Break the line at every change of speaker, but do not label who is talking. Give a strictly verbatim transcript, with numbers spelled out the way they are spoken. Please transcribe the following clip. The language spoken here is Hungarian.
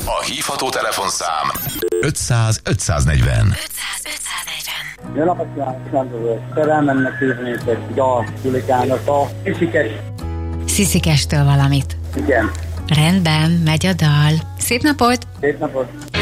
A hívható telefonszám ötszáz ötszáznegyven.
ötszáz ötszáznegyven.
Jó napot kívánok, Sándor! Szerelmemnek hívnék egy dal Julikának a Sziszikes.
Sziszikestől valamit.
Igen.
Rendben, megy a dal. Szép napot!
Szép napot!